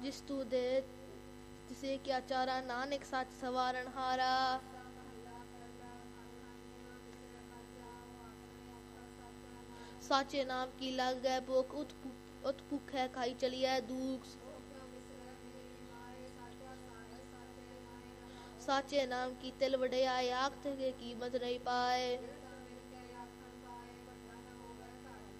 जिस तू दे तिसे क्या चारा, नानक सच सवारण हारा। साचे नाम की लागे भूख, उत भूखे खाई चलिए दुख। साचे नाम की तिल वड़ियाए, आख की कीमत नहीं पाए।